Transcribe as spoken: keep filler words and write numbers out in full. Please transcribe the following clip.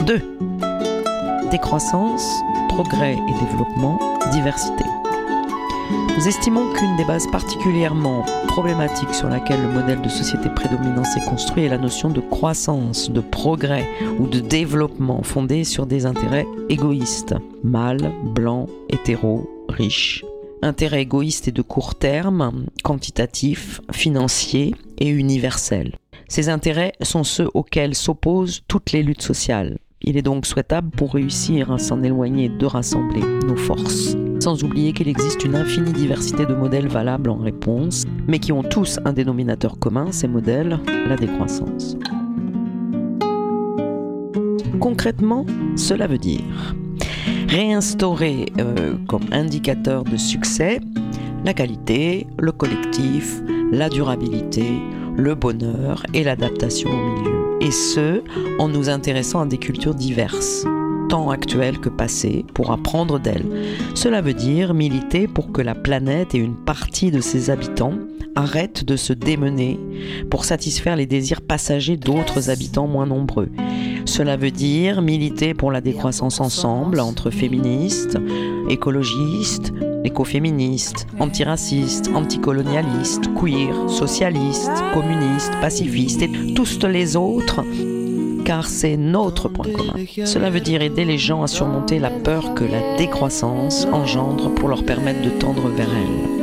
deux. Décroissance, progrès et développement, diversité. Nous estimons qu'une des bases particulièrement problématiques sur laquelle le modèle de société prédominant s'est construit est la notion de croissance, de progrès ou de développement fondé sur des intérêts égoïstes, mâles, blancs, hétéros, riches. Intérêts égoïstes et de court terme, quantitatifs, financiers et universels. Ces intérêts sont ceux auxquels s'opposent toutes les luttes sociales. Il est donc souhaitable pour réussir à s'en éloigner de rassembler nos forces. Sans oublier qu'il existe une infinie diversité de modèles valables en réponse, mais qui ont tous un dénominateur commun, ces modèles, la décroissance. Concrètement, cela veut dire réinstaurer euh, comme indicateur de succès la qualité, le collectif, la durabilité, le bonheur et l'adaptation au milieu. Et ce, en nous intéressant à des cultures diverses, tant actuelles que passées, pour apprendre d'elles. Cela veut dire militer pour que la planète et une partie de ses habitants arrêtent de se démener pour satisfaire les désirs passagers d'autres habitants moins nombreux. Cela veut dire militer pour la décroissance ensemble entre féministes, écologistes, écoféministes, antiracistes, anticolonialistes, queer, socialistes, communistes, pacifistes et tous les autres, car c'est notre point commun. Cela veut dire aider les gens à surmonter la peur que la décroissance engendre pour leur permettre de tendre vers elle.